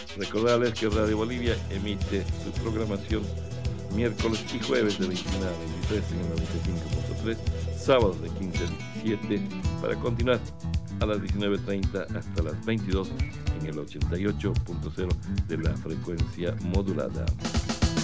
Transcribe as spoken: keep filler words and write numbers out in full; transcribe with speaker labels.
Speaker 1: Recordarles que Radio Bolivia emite su programación miércoles y jueves de veintiuno a veintitrés en el noventa y cinco punto tres, sábados de quince a diecisiete, para continuar a las diecinueve treinta hasta las veintidós en el ochenta y ocho punto cero de la frecuencia modulada.